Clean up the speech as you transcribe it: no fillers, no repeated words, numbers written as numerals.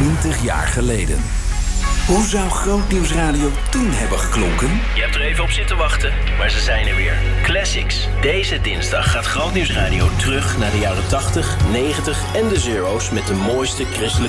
20 jaar geleden. Hoe zou Grootnieuwsradio toen hebben geklonken? Je hebt er even op zitten wachten, maar ze zijn er weer. Classics. Deze dinsdag gaat Grootnieuwsradio terug naar de jaren 80, 90 en de zero's met de mooiste christelijke